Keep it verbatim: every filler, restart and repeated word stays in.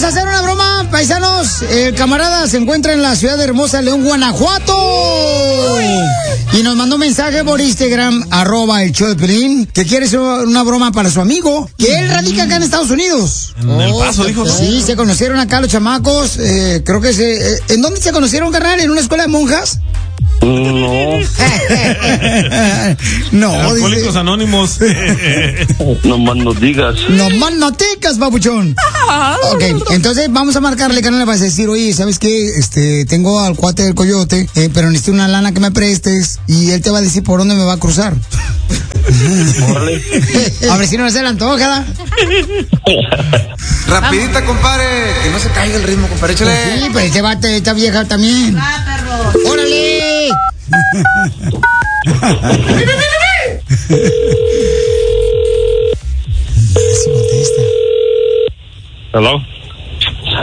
a hacer una broma, paisanos. El camarada se encuentra en la ciudad hermosa de León, Guanajuato. Y nos mandó un mensaje por Instagram, arroba el show de Pelín, que quiere hacer una broma para su amigo, que él radica acá en Estados Unidos. En El Paso, dijo, ¿no? Sí, se conocieron acá los chamacos. Eh, creo que se... Eh, ¿En dónde se conocieron, carnal? ¿En una escuela de monjas? No. No, Alcohólicos dice. Anónimos. No más no digas. No más noticas, papuchón. Ok, entonces vamos a marcarle, carnal, le vas a decir, oye, ¿sabes qué? Este, tengo al cuate del coyote, eh, pero necesito una lana que me prestes, y él te va a decir por dónde me va a cruzar. Órale. A ver si no se le antoja, ¿da? Rapidita, compadre. Que no se caiga el ritmo, compadre. Échale. Sí, pero este bate, esta vieja también. Va, perro. ¡Órale! Hello.